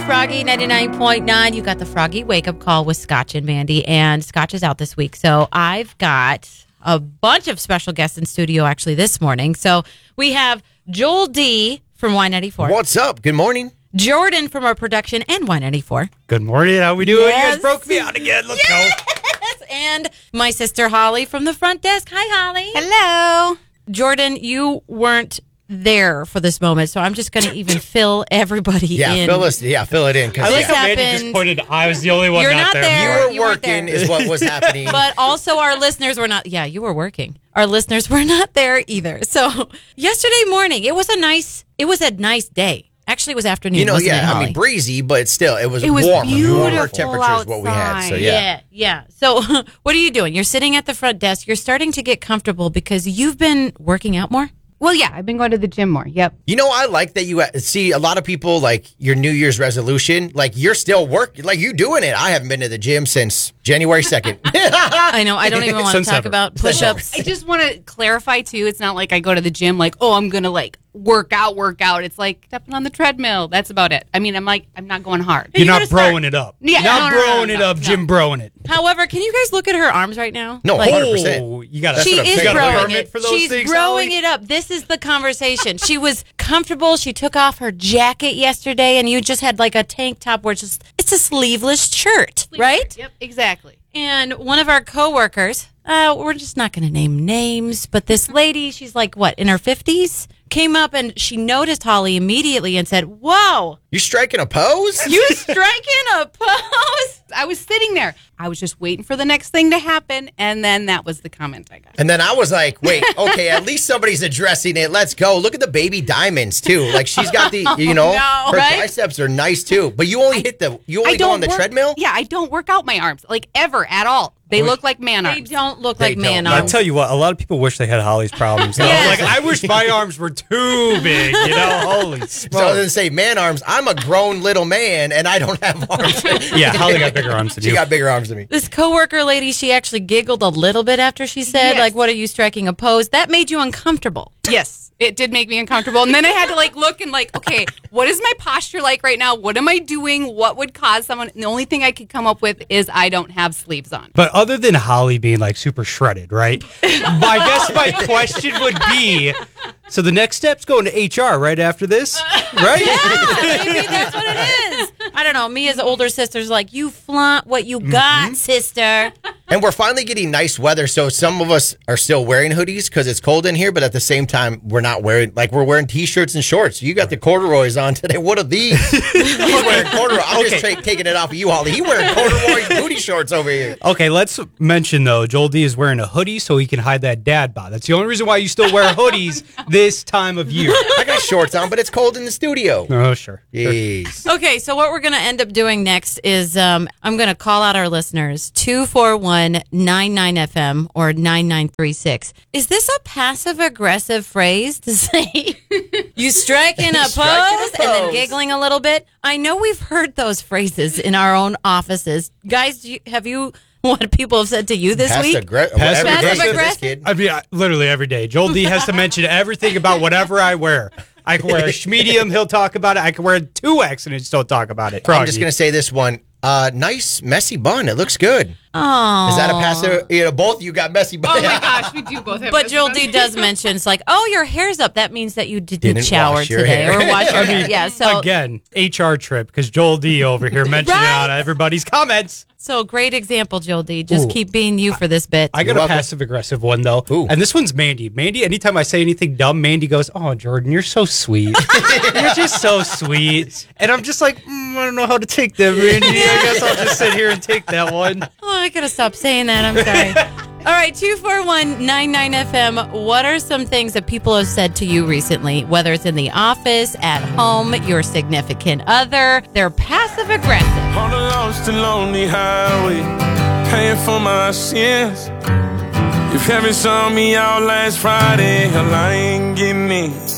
Froggy 99.9. You got the Froggy wake-up call with Scotch and Mandy, and Scotch is out this week. So I've got a bunch of special guests in studio actually this morning. So we have Joel D. from Y94. What's up? Good morning. Jordan from our production and Y94. Good morning. How we doing? Yes. You guys broke me out again. Let's go. And my sister Holly from the front desk. Hi, Holly. Hello. Jordan, you weren't there for this moment, so I'm just going to even fill everybody in. Fill it in. I like This how Mandy just happened- pointed. I was the only one You're not not there. there. You were weren't working there. is what was happening. But also our listeners were not. Yeah, you were working. Our listeners were not there either. So yesterday morning, it was a nice day. Actually, it was afternoon. Wasn't it, Holly? breezy, but still, it was was warm. Warmer beautiful temperatures is what we had. So, outside. Yeah. So what are you doing? You're sitting at the front desk. You're starting to get comfortable because you've been working out more. Well, yeah, I've been going to the gym more. Yep. You know, I like that you see a lot of people like your New Year's resolution. Like you're still working, like you doing it. I haven't been to the gym since January 2nd. I know. I don't even want to Since talk ever. about push-ups. I just want to clarify, too, it's not like I go to the gym like, oh, I'm going to, like, work out. It's like stepping on the treadmill. That's about it. I mean, I'm not going hard. You're not gotta start- broing it up. Yeah, You're not no, broing it up, Jim broing it. However, can you guys look at her arms right now? No, Like, 100%. Oh, you got She is got a growing permit it. for those She's things, growing Holly? it up. This is the conversation. She was comfortable. She took off her jacket yesterday, and you just had like a tank top where it's a sleeveless shirt, right? Yep, exactly. And one of our coworkers, we're just not going to name names, but this lady, she's like, what, in her 50s? Came up and she noticed Holly immediately and said, whoa, You striking a pose? you striking a pose? I was sitting there. I was just waiting for the next thing to happen, and then that was the comment I got. And then I was like, wait, okay, at least somebody's addressing it. Let's go. Look at the baby diamonds, too. Like, she's got the, her right? triceps are nice, too. But you only go on the treadmill? Yeah, I don't work out my arms, like, ever, at all. They look like man They arms. don't look They like man don't. I'll arms. tell you what, a lot of people wish they had Holly's problems. Though. Yes. Like, I wish my arms were too big, Holy So smokes. other than say man arms, I'm a grown little man, and I don't have arms. Yeah, Holly got bigger arms than She you. got bigger arms than me. This coworker lady, she actually giggled a little bit after she said, Yes. like, what are you striking a pose? That made you uncomfortable. Yes, it did make me uncomfortable. And then I had to like look and like, okay, what is my posture like right now? What am I doing? What would cause someone? And the only thing I could come up with is I don't have sleeves on. But other than Holly being like super shredded, right? I guess my question would be, so the next step's going to HR right after this, right? Yeah, maybe that's what it is. I don't know. Me as older sister's like, you flaunt what you got, sister. And we're finally getting nice weather, so some of us are still wearing hoodies because it's cold in here, but at the same time, we're not wearing, like, we're wearing T-shirts and shorts. You got the corduroys on today. What are these? He's wearing corduroy. I'm just taking it off of you, Holly. He wearing corduroy booty shorts over here. Okay, let's mention, though, Joel D is wearing a hoodie so he can hide that dad bod. That's the only reason why you still wear hoodies this time of year. I got shorts on, but it's cold in the studio. Oh, sure. Jeez. Okay, so what we're going to end up doing next is I'm going to call out our listeners, 241-99FM or 9936. Is this a passive-aggressive phrase to say you striking a pose and then giggling a little bit? I know we've heard those phrases in our own offices. Guys, have you what people have said to you this week? Passive-aggressive. I mean, literally every day. Joel D has to mention everything about whatever I wear. I can wear a medium, he'll talk about it. I can wear a 2X and he'll still talk about it. I'm just going to say this one. Nice, messy bun. It looks good. Oh. Is that a passive? Both of you got messy bun. Oh my gosh, we do both have. But Joel D does mention, it's like, oh, your hair's up. That means that you didn't shower wash your today hair. or wash your hair. Yeah, so Again, HR trip, because Joel D over here mentioned it out of everybody's comments. So great example, Joel D. Just Ooh. keep being you for this bit. I got a passive-aggressive one, though. Ooh. And this one's Mandy. Mandy, anytime I say anything dumb, Mandy goes, oh, Jordan, you're so sweet. You're just so sweet. And I'm just like, I don't know how to take that, Mandy. I guess I'll just sit here and take that one. Oh, I gotta stop saying that. I'm sorry. All right, 241-99FM. What are some things that people have said to you recently, whether it's in the office, at home, your significant other? They're passive-aggressive. On a lost and lonely highway, paying for my sins. If heaven saw me out last Friday, hell, I ain't getting in.